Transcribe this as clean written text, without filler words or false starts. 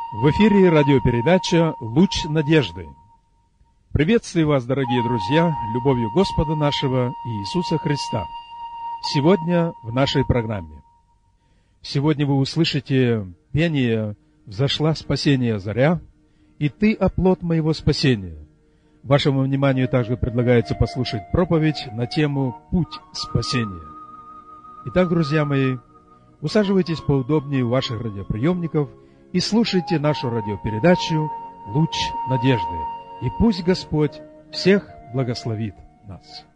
В эфире радиопередача «Луч надежды». Приветствую вас, дорогие друзья, любовью Господа нашего Иисуса Христа. Сегодня в нашей программе. Сегодня вы услышите пение «Взошла спасение заря» и «Ты оплот моего спасения». Вашему вниманию также предлагается послушать проповедь на тему «Путь спасения». Итак, друзья мои, усаживайтесь поудобнее у ваших радиоприемников и слушайте нашу радиопередачу «Луч надежды». И пусть Господь всех благословит нас.